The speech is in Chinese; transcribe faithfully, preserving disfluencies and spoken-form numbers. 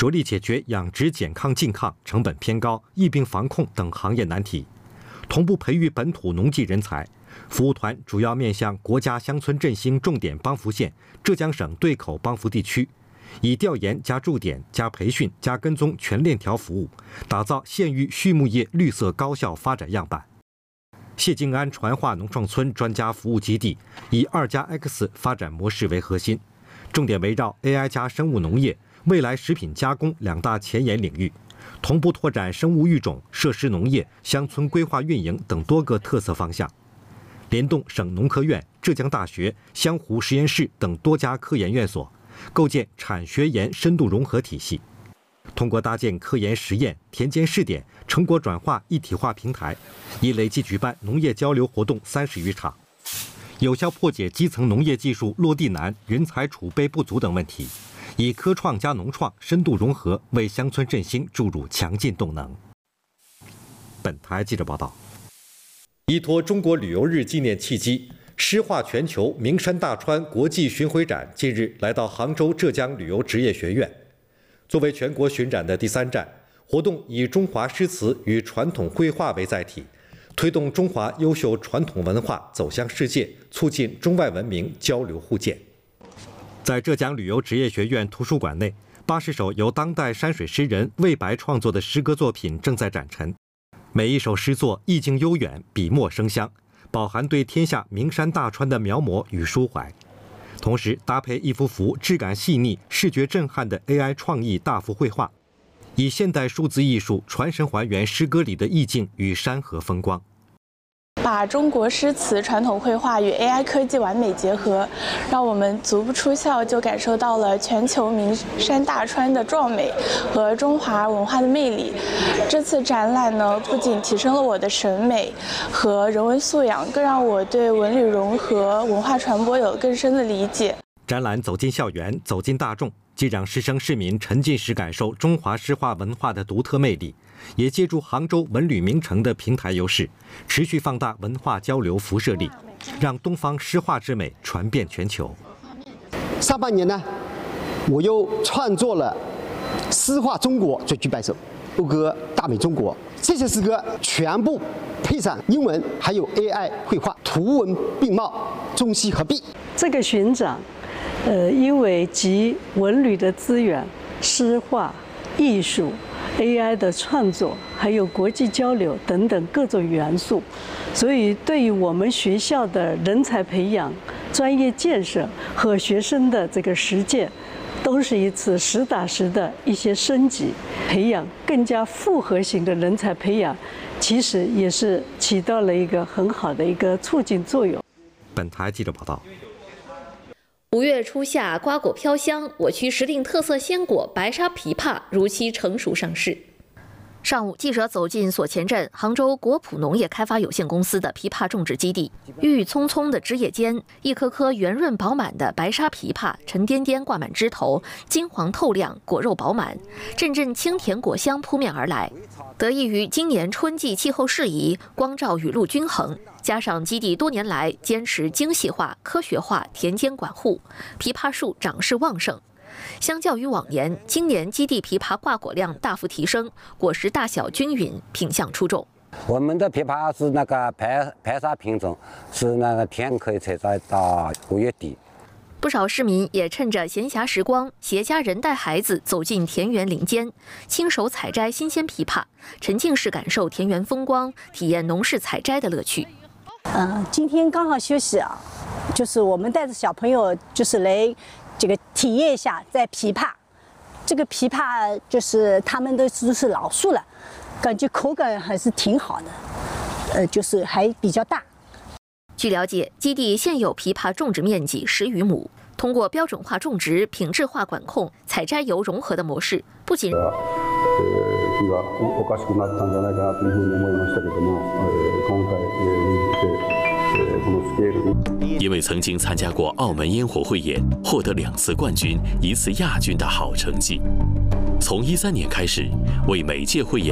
着力解决养殖减抗禁抗、成本偏高、疫病防控等行业难题，同步培育本土农技人才。服务团主要面向国家乡村振兴重点帮扶县、浙江省对口帮扶地区，以调研加驻点加培训加跟踪全链条服务，打造县域畜牧业绿色高效发展样板。谢晋安传化农创村专家服务基地以二加 X 发展模式为核心，重点围绕 A I 加生物农业、未来食品加工两大前沿领域，同步拓展生物育种、设施农业、乡村规划运营等多个特色方向。联动省农科院、浙江大学、湘湖实验室等多家科研院所，构建产学研深度融合体系。通过搭建科研实验、田间试点、成果转化一体化平台，已累计举办农业交流活动三十余场，有效破解基层农业技术落地难、人才储备不足等问题，以科创加农创深度融合，为乡村振兴注入强劲动能。本台记者报道。依托中国旅游日纪念契机，诗画全球名山大川国际巡回展近日来到杭州浙江旅游职业学院。作为全国巡展的第三站，活动以中华诗词与传统绘画为载体，推动中华优秀传统文化走向世界，促进中外文明交流互鉴。在浙江旅游职业学院图书馆内，八十首由当代山水诗人魏白创作的诗歌作品正在展陈。每一首诗作意境悠远，笔墨生香，饱含对天下名山大川的描摹与抒怀，同时搭配一幅幅质感细腻、视觉震撼的 A I 创意大幅绘画，以现代数字艺术传神还原诗歌里的意境与山河风光。 把中国诗词传统绘画与 A I 科技完美结合，让我们足不出校就感受到了全球名山大川的壮美和中华文化的魅力。这次展览呢，不仅提升了我的审美和人文素养，更让我对文旅融合、文化传播有更深的理解。 展览走进校园，走进大众，既让师生市民沉浸式感受中华诗画文化的独特魅力，也借助杭州文旅名城的平台优势，持续放大文化交流辐射力，让东方诗画之美传遍全球。 上半年呢，我又创作了《诗画中国最具百首》《讴歌大美中国》，这些诗歌全部配上英文，还有 A I 绘画，图文并茂，中西合璧。 这个巡展，呃，因为集文旅的资源、诗画、艺术、A I 的创作，还有国际交流等等各种元素，所以对于我们学校的人才培养、专业建设和学生的这个实践，都是一次实打实的一些升级，培养更加复合型的人才培养，其实也是起到了一个很好的一个促进作用。 本台记者报道。 五月初夏，瓜果飘香，我区时令特色鲜果白沙枇杷如期成熟上市。上午，记者走进所前镇杭州国普农业开发有限公司的枇杷种植基地，郁郁葱葱的枝叶间，一颗颗圆润饱满的白沙枇杷沉甸甸挂满枝头，金黄透亮，果肉饱满，阵阵清甜果香扑面而来。得益于今年春季气候适宜，光照雨露均衡，加上基地多年来坚持精细化、科学化田间管护，枇杷树长势旺盛。相较于往年，今年基地枇杷挂果量大幅提升，果实大小均匀，品相出众。 我们的枇杷是那个白白沙品种，是那个田可以采摘到五月底。 不少市民也趁着闲暇时光，携家人带孩子走进田园林间，亲手采摘新鲜枇杷，沉浸式感受田园风光，体验农事采摘的乐趣。 嗯，今天刚好休息啊，就是我们带着小朋友，就是来这个体验一下在枇杷。这个枇杷就是他们都都是老树了，感觉口感还是挺好的，呃，就是还比较大。 据了解，基地现有枇杷种植面积十余亩，通过标准化种植、品质化管控、采摘油融合的模式，不仅因为曾经参加过澳门烟火汇演，获得两次冠军、一次亚军的好成绩，从一三年开始，为每届汇演